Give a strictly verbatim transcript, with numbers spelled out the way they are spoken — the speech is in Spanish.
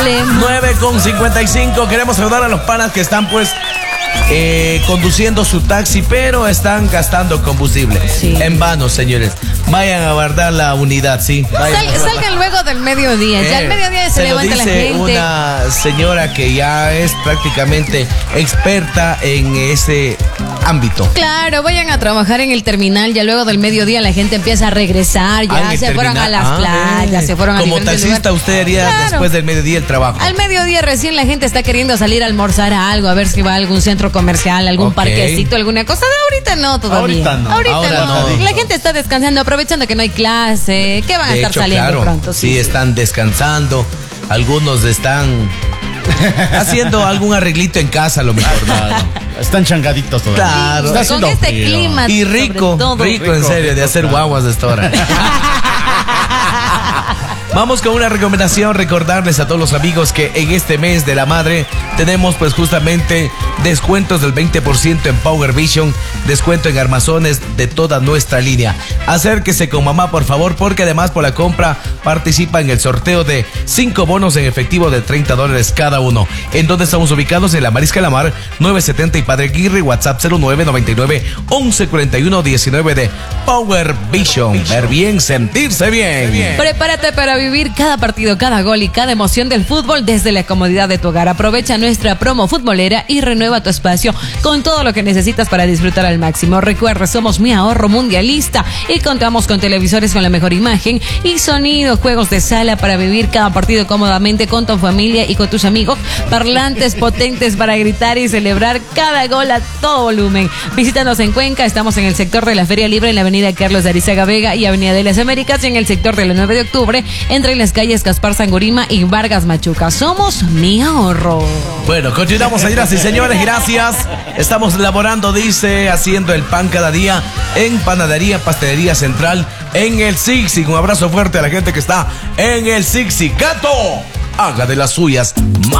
problema. nueve con cincuenta y cinco. Queremos saludar a los panas que están pues eh, conduciendo su taxi, pero están gastando combustible. Sí. En vano, señores. Vayan a guardar la unidad, ¿sí? Vayan Sal, salgan luego del mediodía. Ya al mediodía se, se lo levanta la dice gente. una señora que ya es prácticamente experta en ese ámbito. Claro, vayan a trabajar en el terminal. Ya luego del mediodía la gente empieza a regresar. Ya Ah, se terminal. fueron a las Ah, playas, eh. se fueron a Como diferentes taxista lugares. usted haría Claro. después del mediodía el trabajo. Al mediodía recién la gente está queriendo salir a almorzar a algo, a ver si va a algún centro comercial, algún Ok. parquecito, alguna cosa. De ahorita no todavía. Ahorita no. Ahorita Ahora no. no. La gente está descansando, aprovechando que no hay clase. ¿Qué van a De estar hecho, saliendo claro, pronto? sí, están descansando. Algunos están haciendo algún arreglito en casa, a lo mejor. Claro. Están changaditos todavía. Claro. Está Con haciendo este frío. clima. Y sobre rico, todo. rico, en Rico, serio, de rico, hacer claro. guaguas de esta hora. Vamos con una recomendación, recordarles a todos los amigos que en este mes de la madre tenemos pues justamente descuentos del veinte por ciento en Power Vision, descuento en armazones de toda nuestra línea. Acérquese con mamá, por favor, porque además por la compra participa en el sorteo de cinco bonos en efectivo de treinta dólares cada uno. ¿En donde estamos ubicados? En la Mariscal Lamar, novecientos setenta y Padre Aguirre, WhatsApp cero nueve noventa y nueve once cuarenta y uno diecinueve de Power Vision. Ver bien, sentirse bien. Prepárate para vivir cada partido, cada gol y cada emoción del fútbol desde la comodidad de tu hogar. Aprovecha nuestra promo futbolera y renueva tu espacio con todo lo que necesitas para disfrutar al máximo. Recuerda, somos Mi Ahorro Mundialista y contamos con televisores con la mejor imagen y sonido, juegos de sala para vivir cada partido cómodamente con tu familia y con tus amigos, parlantes potentes para gritar y celebrar cada gol a todo volumen. Visítanos en Cuenca, estamos en el sector de la Feria Libre en la avenida Carlos de Arizaga Vega y avenida de las Américas, y en el sector de la nueve de octubre entre las calles Gaspar Sangurima y Vargas Machuca. Somos Mi Ahorro. Bueno, continuamos, señoras y señores, gracias. Estamos elaborando, dice, haciendo el pan cada día en Panadería, Pastelería Central, en el Sixi. Un abrazo fuerte a la gente que está en el Sixi. Gato, haga de las suyas.